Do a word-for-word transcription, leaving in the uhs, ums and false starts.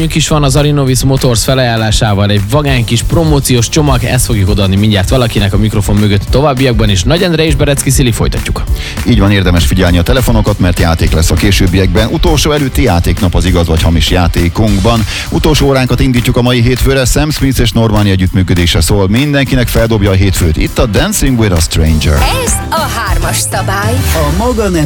nekünk is van az Arinovis Motors felajánlásával egy vagány kis promóciós csomag, ezt fogjuk odaadni mindjárt valakinek a mikrofon mögött továbbiakban is. Nagy Endre és Berecki Szili, folytatjuk. Így van, érdemes figyelni a telefonokat, mert játék lesz a későbbiekben. Utolsó előtti játéknap az igaz vagy hamis játékunkban. Utolsó óránkat indítjuk a mai hétfőre, Sam Smith és Normani együttműködése szól. Mindenkinek feldobja a hétfőt. Itt a Dancing with a Stranger. Ez a hármas szabály. A maga nem